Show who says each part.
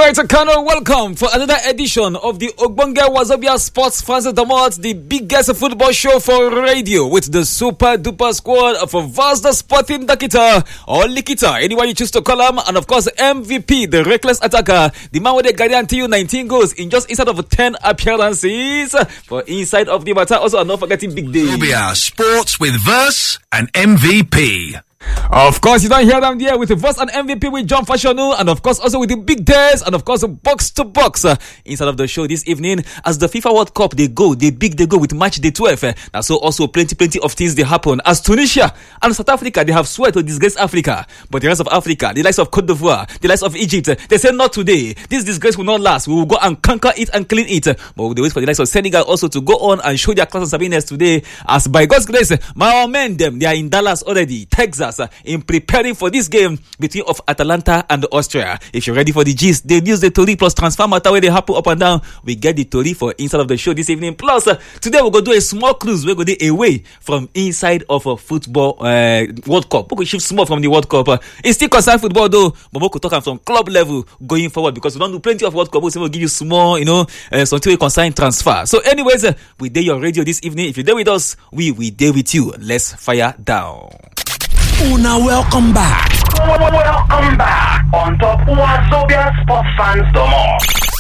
Speaker 1: Alright, Kano, welcome for another edition of the Ogbonge Wazobia Sports Fans Domot, the biggest football show for radio with the super duper squad of Vazda Sporting Dakita or Likita, anyone you choose to call him, and of course MVP, the reckless attacker, the man with the guarantee you 19 goals in just inside of 10 appearances for inside of the matter. Also, I'm not forgetting Big Day.
Speaker 2: Wazobia Sports with Verse and MVP.
Speaker 1: Of course, you don't hear them there with the Verse and MVP with John Fashanu, and of course also with the big days, and of course box to box inside of the show this evening as the FIFA World Cup they go with match day 12. Now so also plenty of things they happen as Tunisia and South Africa they have swear to disgrace Africa, but the rest of Africa, the likes of Cote d'Ivoire, the likes of Egypt, they say not today. This disgrace will not last. We will go and conquer it and clean it. But they wait for the likes of Senegal also to go on and show their class and sabiness today. As by God's grace, my men them they are in Dallas already, Texas. In preparing for this game between of Atalanta and Austria. If you're ready for the gist, they use the Tori plus transfer matter where they happen up and down. We get the Tori for inside of the show this evening. Plus, today we're going to do a small cruise. We're going to do away from inside of a football World Cup. We could shift small from the World Cup. It's still concerned football though, but we could talk from club level going forward because we don't do plenty of World Cup. We'll give you small, something we concern transfer. So anyways, we did your radio this evening. If you're there with us, we there with you. Let's fire down.
Speaker 2: Una, welcome back.
Speaker 3: Welcome back on top Wazobia Sports Fans Domot.